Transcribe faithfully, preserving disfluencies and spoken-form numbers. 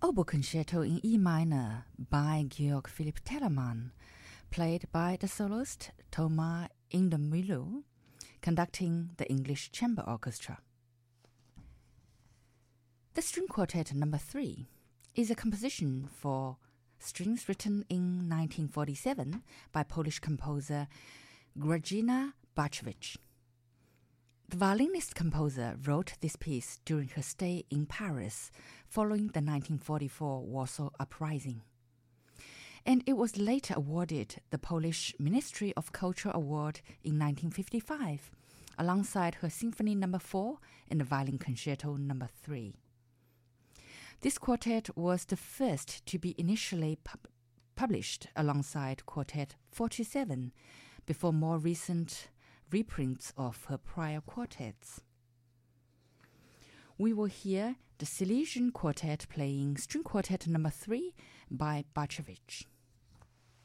Oboe Concerto in E minor by Georg Philipp Telemann, played by the soloist Thomas Indemüller, conducting the English Chamber Orchestra. The String Quartet Number three is a composition for strings written in nineteen forty-seven by Polish composer Grażyna Bacewicz. The violinist-composer wrote this piece during her stay in Paris following the nineteen forty-four Warsaw Uprising. And it was later awarded the Polish Ministry of Culture Award in nineteen fifty-five, alongside her Symphony Number four and the Violin Concerto Number three. This quartet was the first to be initially pub- published alongside Quartet forty-seven, before more recent reprints of her prior quartets. We will hear the Silesian Quartet playing String Quartet Number three by Bacewicz.